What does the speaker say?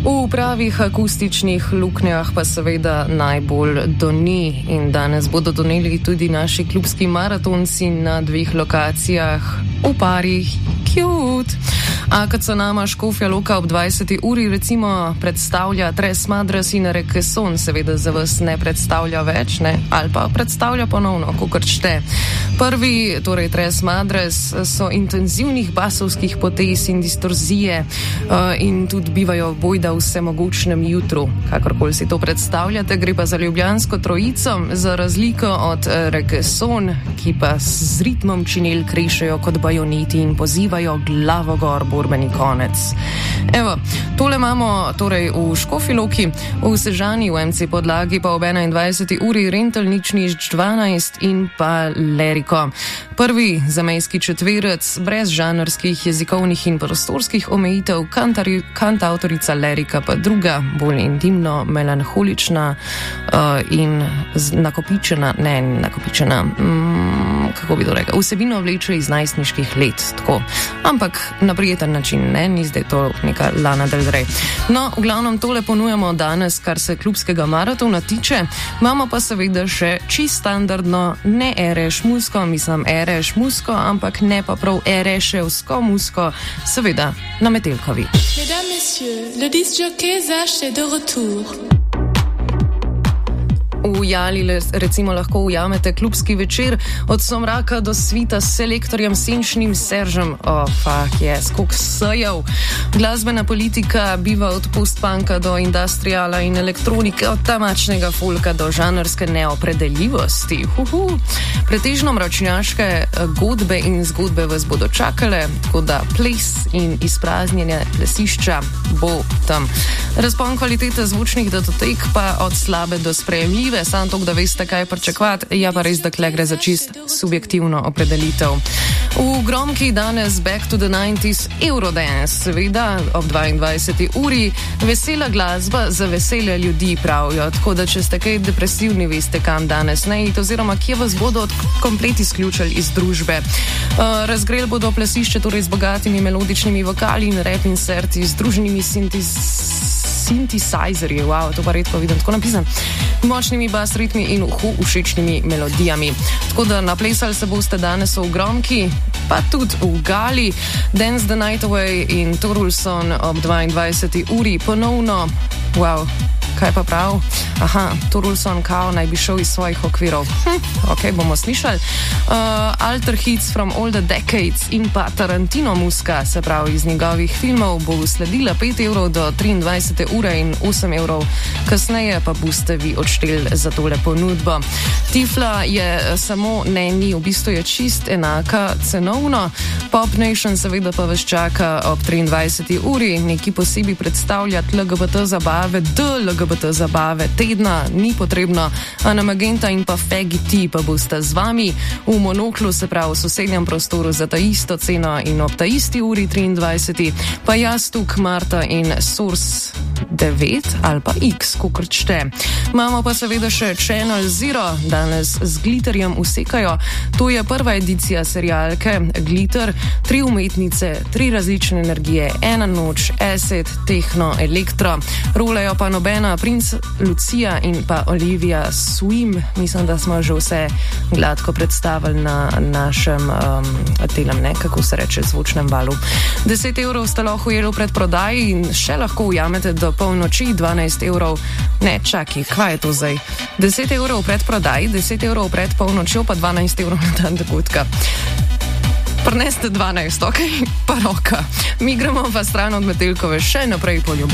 V pravih akustičnih luknjah pa seveda najbolj doni in danes bodo doneli tudi naši klubski maratonci na 2 lokacijah v parih. Cute! AKC Nama Škofja Loka ob 20. uri recimo predstavlja Tres Madres in Requesón, seveda za vas ne predstavlja več, ne? Ali pa predstavlja ponovno, kakor šte. Prvi, torej Tres Madres, so intenzivnih basovskih potez in distorzije in tudi bivajo bojda v vsemogočnem jutru, kakorkoli si to predstavljate. Gre pa za ljubljansko trojico, za razliko od Requesón, ki pa z ritmom činel krešejo kot bajoneti in pozivajo glavo gor, borbeni konec. Evo, tole imamo torej v Škofji Loki, v Sežani, v MC Podlagi pa ob 21. uri Rental Ničnič 12 in pa Leriko. Prvi zamejski četverec brez žanrskih, jezikovnih in prostorskih omejitev, kantautorica Lerika pa druga, bolj intimno, melanholična in nakopičena, kako bi to rekel, vsebino vleče iz najstniških let, tako. Ampak na prijeten način, ne, ni zdaj to neka Lana Del Rey. No, v glavnem tole ponujamo danes, kar se klubskega maratona tiče, imamo pa seveda še čisto standardno, ne ereš musko, mislim ereš musko, ampak ne pa prav ereševsko musko, seveda na Metelkovi. Mesdames, messieurs, le disc jockey Zach est de retour. V Jali recimo lahko ujamete klubski večer od somraka do svita s selektorjem Senčnim Seržem. Koliko sejev. Glasbena politika biva od post-punka do industriala in elektronike, od tamačnega folka do žanrske neopredeljivosti. Pretežno mračnjaške godbe in zgodbe vas bodo čakale, tako da ples in izpraznjenje plesišča bo tam. Razpon kvalitete zvočnih datotek pa od slabe do sprejemljive, samo to, da veste, kaj pričakovati, ja pa res, da kle gre za čist subjektivno opredelitev. V Gromki danes Back to the 90s Eurodance, seveda ob 22. uri, vesela glasba za veselje ljudi pravijo, tako da če ste kaj depresivni, veste kam danes ne iti, oziroma kje vas bodo komplet izključili iz družbe. Razgreli bodo plesišče torej z bogatimi melodičnimi vokali in rap inserti, združenimi synthesizerji, wow, to pa redko vidim, tako napisan, močnimi bas ritmi in všečnimi melodijami. Tako da naplesali se boste danes v Gromki, pa tudi v Gali. Dance the Night Away in Torulson ob 22. uri ponovno, wow, kaj pa prav? Torulson kao naj bi šel iz svojih okvirov. Ok, bomo slišali. Alter Hits from All the Decades in pa Tarantino muska, se pravi iz njegovih filmov, bo sledila 5 evrov do 23. ure in 8 evrov kasneje pa boste vi odšteli za tole ponudbo. Tifla je samo, ni, v bistvu je čist enaka cenovno. Pop Nation seveda pa vas čaka ob 23. uri, neki posebej predstavljati LGBT zabave tedna ni potrebno. Ana Magenta in pa Faggy T pa bosta z vami v Monoklu, se pravi v sosednjem prostoru za ta isto ceno in ob ta isti uri 23. pa jaz tuk Marta in Source 9 ali pa X, kakor šte. Imamo pa seveda še Channel Zero, danes z Glitterjem usekajo. To je prva edicija serialke Glitter, 3 umetnice, 3 različne energije, ena noč, acid, techno, elektro. Rolajo pa nobena Prince Lucia in pa Olivia Swim. Mislim, da smo že vse gladko predstavili na našem kako se reče, zvočnem valu. 10 evrov ste lahko ujeli v predprodaji in še lahko ujamete do polnoči, 12 evrov. Ne, čaki, kaj je to zdaj? 10 evrov v predprodaji, 10 evrov pred polnočjo, pa 12 evrov na dan dogodka. Prneste 12, ok? Pa roka. Mi gremo pa stran od Metelkove še naprej po Ljubljani.